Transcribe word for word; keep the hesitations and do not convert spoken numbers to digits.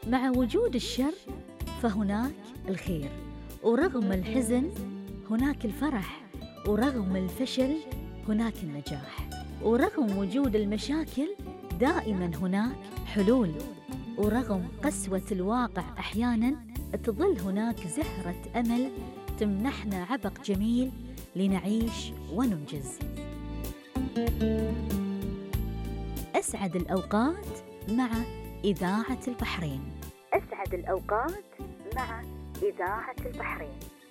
مع وجود الشر فهناك الخير، ورغم الحزن هناك الفرح، ورغم الفشل هناك النجاح، ورغم وجود المشاكل دائما هناك حلول، ورغم قسوة الواقع أحيانا تظل هناك زهرة أمل تمنحنا عبق جميل لنعيش وننجز. أسعد الأوقات مع إذاعة البحرين. أسعد الأوقات مع إذاعة البحرين.